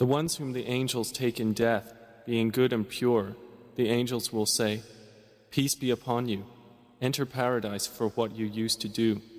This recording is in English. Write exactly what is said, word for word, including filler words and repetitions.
The ones whom the angels take in death, being good and pure, the angels will say, Peace be upon you. Enter paradise for what you used to do.